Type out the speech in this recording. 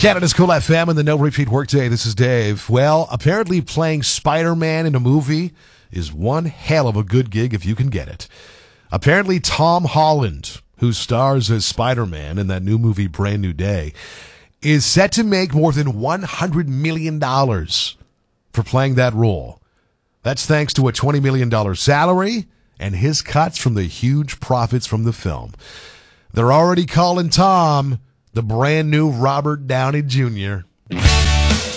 Canada's Cool FM and the No Repeat Workday. This is Dave. Well, apparently playing Spider-Man in a movie is one hell of a good gig if you can get it. Apparently Tom Holland, who stars as Spider-Man in that new movie Brand New Day, is set to make more than $100 million for playing that role. That's thanks to a $20 million salary and his cuts from the huge profits from the film. They're already calling Tom the brand new Robert Downey Jr.